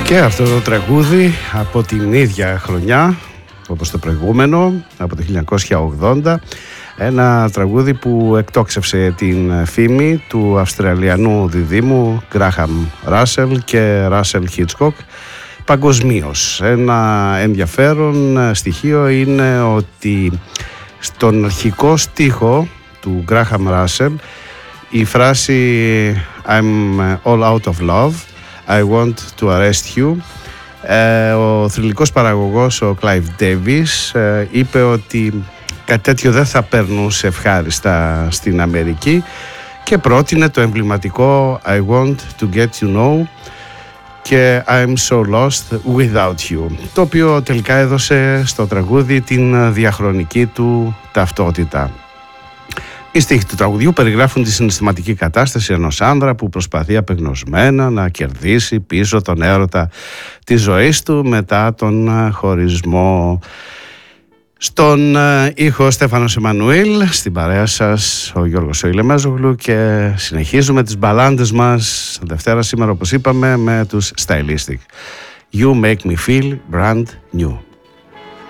Και αυτό το τραγούδι από την ίδια χρονιά όπως το προηγούμενο, από το 1980, ένα τραγούδι που εκτόξευσε την φήμη του Αυστραλιανού διδύμου Γκράχαμ Ράσελ και Ράσελ Χίτσκοκ παγκοσμίως. Ένα ενδιαφέρον στοιχείο είναι ότι στον αρχικό στίχο του Γκράχαμ Ράσελ η φράση I'm all out of love, I want to arrest you, ο θρυλικός παραγωγός ο Clive Davis είπε ότι κάτι τέτοιο δεν θα περνούσε ευχάριστα στην Αμερική και πρότεινε το εμβληματικό I want to get you know και I'm so lost without you, το οποίο τελικά έδωσε στο τραγούδι την διαχρονική του ταυτότητα. Οι στίχοι του τραγουδιού περιγράφουν τη συναισθηματική κατάσταση ενός άνδρα που προσπαθεί απεγνωσμένα να κερδίσει πίσω τον έρωτα της ζωής του μετά τον χωρισμό. Στον ήχο Στέφανος Εμμανουήλ, στην παρέα σας ο Γιώργος Ηλεμέζογλου και συνεχίζουμε τις μπαλάντες μας Δευτέρα σήμερα όπως είπαμε με τους Stylistic. You make me feel brand new.